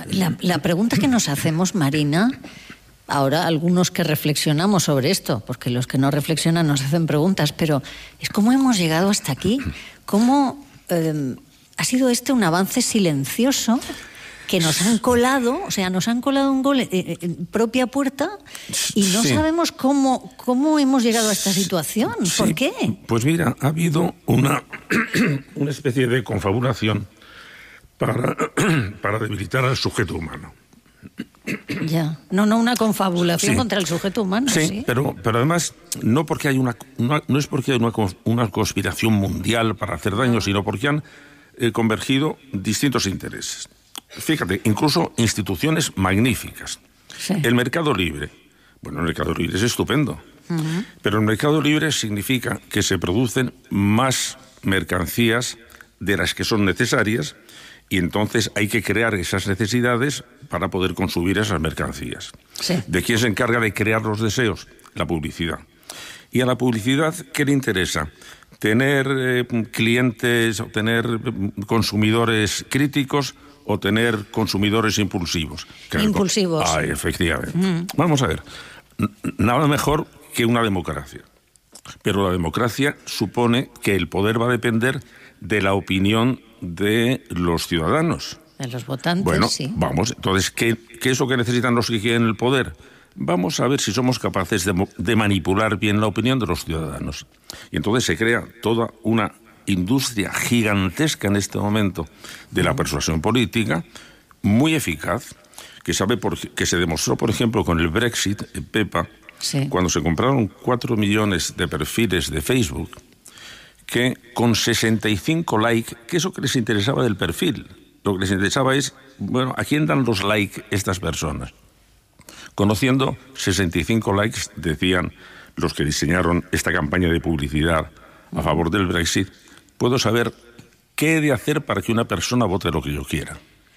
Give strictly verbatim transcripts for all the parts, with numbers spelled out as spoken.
La, la pregunta que nos hacemos, Marina, ahora algunos que reflexionamos sobre esto, porque los que no reflexionan nos hacen preguntas, pero es cómo hemos llegado hasta aquí, cómo eh, ha sido este un avance silencioso que nos han colado, o sea, nos han colado un gol en, en propia puerta y no sí. sabemos cómo, cómo hemos llegado a esta situación. ¿Por sí. qué? Pues mira, ha habido una, una especie de confabulación para, para debilitar al sujeto humano. Ya, no, no una confabulación sí. contra el sujeto humano. Sí, sí. Pero, pero además, no porque hay una, una no es porque hay una, una conspiración mundial para hacer daño, sino porque han eh, convergido distintos intereses. Fíjate, incluso instituciones magníficas. Sí. El mercado libre. Bueno, el mercado libre es estupendo. Uh-huh. Pero el mercado libre significa que se producen más mercancías de las que son necesarias y entonces hay que crear esas necesidades para poder consumir esas mercancías. Sí. ¿De quién se encarga de crear los deseos? La publicidad. ¿Y a la publicidad qué le interesa? ¿Tener eh, clientes o tener consumidores críticos o tener consumidores impulsivos? Impulsivos. Ah, efectivamente. Mm. Vamos a ver, nada mejor que una democracia. Pero la democracia supone que el poder va a depender de la opinión de los ciudadanos. De los votantes, bueno, sí. Vamos, entonces, ¿qué, ¿qué es lo que necesitan los que quieren el poder? Vamos a ver si somos capaces de, de manipular bien la opinión de los ciudadanos. Y entonces se crea toda una industria gigantesca en este momento de la persuasión política, muy eficaz, que sabe por, que se demostró, por ejemplo, con el Brexit, Pepa, sí. cuando se compraron cuatro millones de perfiles de Facebook, que con sesenta y cinco likes, que eso que les interesaba del perfil, lo que les interesaba es, bueno, ¿a quién dan los likes estas personas? Conociendo sesenta y cinco likes, decían los que diseñaron esta campaña de publicidad a favor del Brexit, puedo saber qué he de hacer para que una persona vote lo que yo quiera.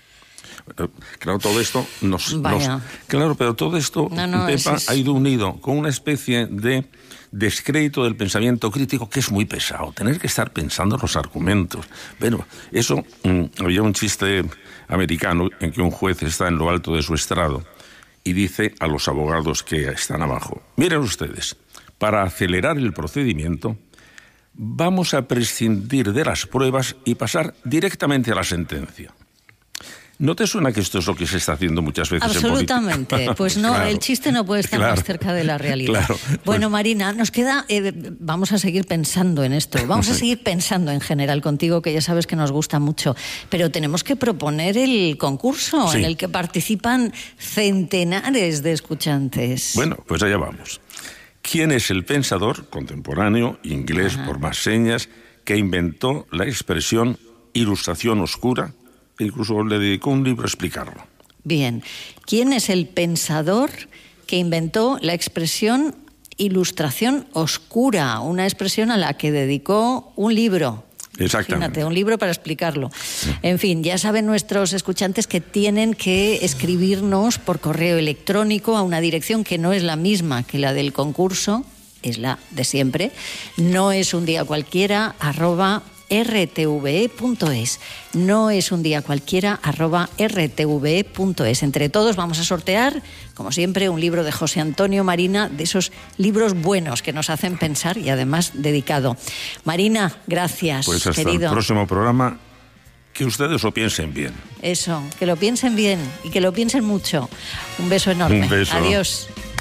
Claro, todo esto nos... nos claro, pero todo esto, no, no, Pepa, es... ha ido unido con una especie de descrédito del pensamiento crítico que es muy pesado. Tener que estar pensando los argumentos. Bueno, eso... Mmm, había un chiste americano en que un juez está en lo alto de su estrado y dice a los abogados que están abajo: miren ustedes, para acelerar el procedimiento vamos a prescindir de las pruebas y pasar directamente a la sentencia. ¿No te suena que esto es lo que se está haciendo muchas veces en política? Absolutamente. Pues no, claro, el chiste no puede estar claro, más cerca de la realidad. Claro, bueno, pues... Marina, nos queda... Eh, vamos a seguir pensando en esto. Vamos a seguir pensando en general contigo, que ya sabes que nos gusta mucho. Pero tenemos que proponer el concurso sí. en el que participan centenares de escuchantes. Bueno, pues allá vamos. ¿Quién es el pensador contemporáneo, inglés Ajá. por más señas, que inventó la expresión ilustración oscura? Incluso le dedicó un libro a explicarlo. Bien. ¿Quién es el pensador que inventó la expresión ilustración oscura? Una expresión a la que dedicó un libro. Exactamente. Imagínate, un libro para explicarlo. En fin, ya saben nuestros escuchantes que tienen que escribirnos por correo electrónico a una dirección que no es la misma que la del concurso, es la de siempre. No es un día cualquiera, arroba r t v e punto es. No es un día cualquiera, arroba r t v e punto es. Entre todos vamos a sortear, como siempre, un libro de José Antonio Marina, de esos libros buenos que nos hacen pensar y además dedicado. Marina, gracias, pues hasta querido. El próximo programa, que ustedes lo piensen bien. Eso, que lo piensen bien y que lo piensen mucho. Un beso enorme. Un beso. Adiós.